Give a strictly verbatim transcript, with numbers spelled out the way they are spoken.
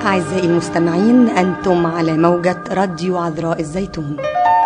أعزائي المستمعين، أنتم على موجة راديو عذراء الزيتون.